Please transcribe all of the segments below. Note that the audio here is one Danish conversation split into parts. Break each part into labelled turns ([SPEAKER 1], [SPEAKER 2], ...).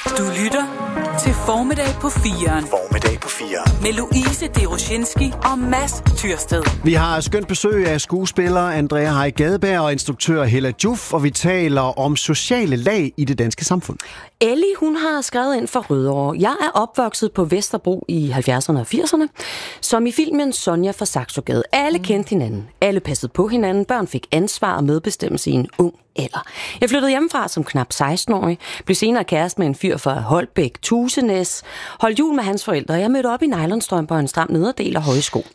[SPEAKER 1] Du lytter til Formiddag på 4'eren.
[SPEAKER 2] Formiddag på 4'eren.
[SPEAKER 1] Med Louise Deroshinski og Mads Tyrsted.
[SPEAKER 3] Vi har skønt besøg af skuespiller Andrea Haj Gadeberg og instruktør Hella Joof, og vi taler om sociale lag i det danske samfund.
[SPEAKER 4] Ellie, hun har skrevet ind for Rødovre. Jeg er opvokset på Vesterbro i 70'erne og 80'erne, som i filmen Sonja fra Saxogade. Alle kendte hinanden, alle passede på hinanden, børn fik ansvar og medbestemmelse i en ung alder. Jeg flyttede hjemmefra som knap 16-årig, blev senere kæreste med en fyr fra Holbæk, Tusenæs, holdt jul med hans forældre, og jeg mødte op i nylonstrømper og en stram nederdel og høje sko.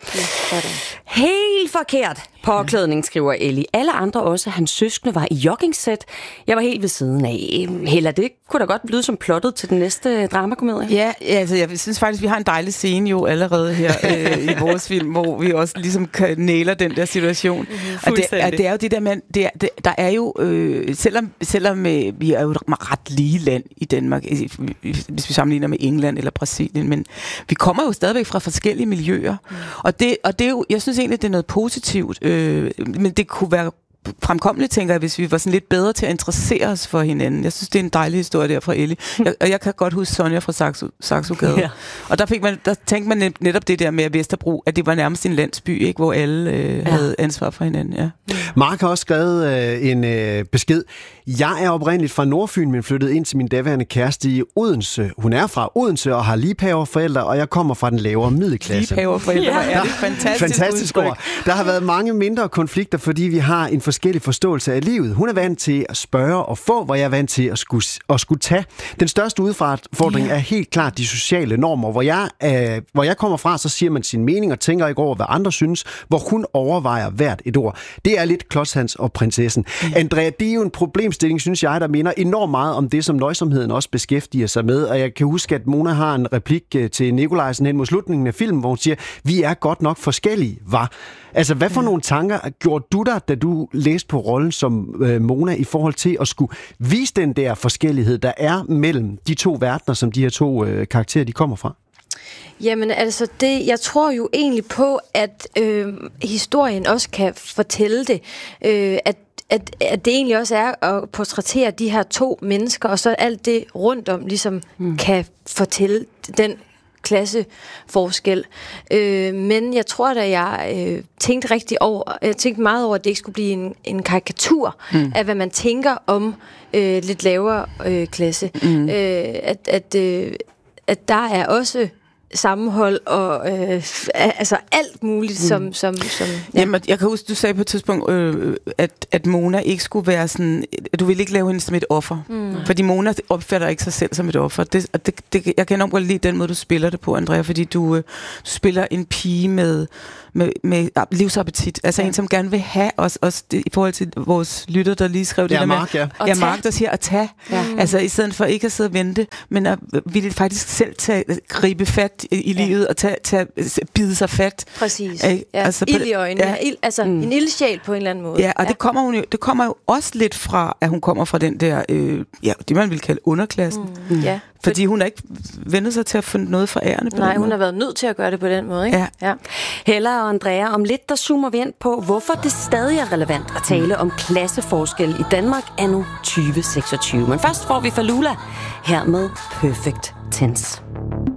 [SPEAKER 4] Helt forkert påklædning, skriver Ellie. Alle andre, også hans søskende, var i joggingsæt. Jeg var helt ved siden af. Hella, det kunne da godt lyde som plottet til den næste dramakomedie.
[SPEAKER 5] Ja, altså jeg synes faktisk, vi har en dejlig scene jo allerede her i vores film, hvor vi også ligesom nailer den der situation. Og det er jo det der med, der er jo, selvom vi er jo et ret lige land i Danmark, hvis vi sammenligner med England eller Brasilien, men vi kommer jo stadigvæk fra forskellige miljøer. Og det er jo, jeg synes egentlig, det er noget positivt, men det kunne være fremkommeligt, tænker jeg, hvis vi var sådan lidt bedre til at interessere os for hinanden. Jeg synes, det er en dejlig historie der fra Ellie. Og jeg kan godt huske Sonja fra Saxogade. Ja. Og der tænkte man netop det der med Vesterbro, at det var nærmest en landsby, ikke, hvor alle havde ansvar for hinanden. Ja.
[SPEAKER 3] Mark har også skrevet en besked. Jeg er oprindeligt fra Nordfyn, men flyttede ind til min daværende kæreste i Odense. Hun er fra Odense og har liebhaverforældre, og jeg kommer fra den lavere middelklasse.
[SPEAKER 5] Liebhaverforældre, ja. Er det fantastisk
[SPEAKER 3] ord. Der har været mange mindre konflikter, fordi vi har en forskellig forståelse af livet. Hun er vant til at spørge og få, hvor jeg er vant til at skulle tage. Den største udfordring er helt klart de sociale normer. Hvor jeg kommer fra, så siger man sin mening og tænker ikke over, hvad andre synes, hvor hun overvejer hvert et ord. Det er lidt Klodshans og prinsessen. Andrea, det er jo en problemstilling, synes jeg, der minder enormt meget om det, som nøjsomheden også beskæftiger sig med. Og jeg kan huske, at Mona har en replik til Nikolajsen hen mod slutningen af filmen, hvor hun siger, vi er godt nok forskellige, var. Altså, hvad for nogle tanker gjorde du dig, da du læste på rollen som Mona, i forhold til at skulle vise den der forskellighed, der er mellem de to verdener, som de her to karakterer, de kommer fra?
[SPEAKER 6] Jamen altså, jeg tror jo egentlig på, at historien også kan fortælle det, at det egentlig også er at portrættere de her to mennesker, og så alt det rundt om ligesom kan fortælle den klasseforskel. Men jeg tror da, jeg tænkte meget over, at det ikke skulle blive en karikatur af, hvad man tænker om lidt lavere klasse. At der er også sammenhold og altså alt muligt som ja.
[SPEAKER 5] Jamen, jeg kan huske, du sagde på et tidspunkt, at Mona ikke skulle være sådan, du ville ikke lave hende som et offer. Fordi Mona opfatter ikke sig selv som et offer. Jeg kan enormt godt lide den måde, du spiller det på, Andrea, fordi du spiller en pige med livsappetit. Altså en, som gerne vil have os i forhold til vores lytter, der lige skrev det der
[SPEAKER 3] Mark,
[SPEAKER 5] med. Ja, Mark, der siger at tage. Ja. Altså i stedet for ikke at sidde og vente, men at ville faktisk selv gribe fat i livet og bide sig fat.
[SPEAKER 6] Præcis. Ja. Altså, ild i øjnene. Ja. En ildsjæl på en eller anden måde.
[SPEAKER 5] Ja, og det kommer jo også lidt fra, at hun kommer fra den der, det man vil kalde underklassen.
[SPEAKER 6] Ja.
[SPEAKER 5] Fordi hun har ikke vendt sig til at få noget for ærende på den måde.
[SPEAKER 6] Hun har været nødt til at gøre det på den måde, ikke?
[SPEAKER 5] Ja.
[SPEAKER 4] Hella og Andrea, om lidt der zoomer vi ind på, hvorfor det stadig er relevant at tale om klasseforskel i Danmark anno 2026. Men først får vi Falula her med Perfect Tense.